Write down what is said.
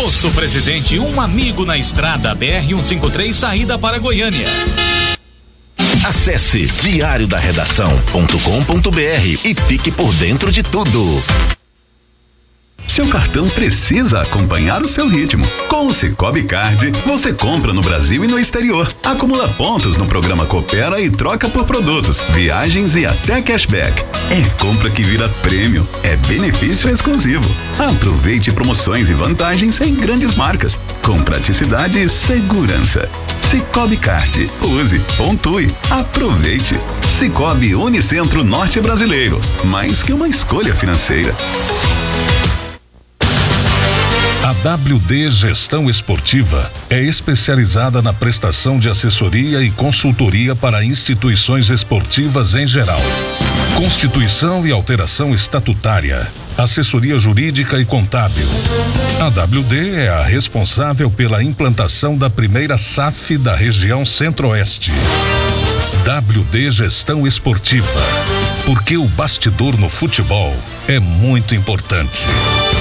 Posto Presidente, um amigo na estrada BR-153, saída para Goiânia. Acesse diariodaredação.com.br e fique por dentro de tudo. Seu cartão precisa acompanhar o seu ritmo. Com o Sicoob Card, você compra no Brasil e no exterior. Acumula pontos no programa Coopera e troca por produtos, viagens e até cashback. É compra que vira prêmio. É benefício exclusivo. Aproveite promoções e vantagens em grandes marcas. Com praticidade e segurança. Sicoob Card. Use, pontue, aproveite. Sicoob Unicentro Norte Brasileiro. Mais que uma escolha financeira. A WD Gestão Esportiva é especializada na prestação de assessoria e consultoria para instituições esportivas em geral. Constituição e alteração estatutária, assessoria jurídica e contábil. A WD é a responsável pela implantação da primeira SAF da região Centro-Oeste. WD Gestão Esportiva, porque o bastidor no futebol é muito importante.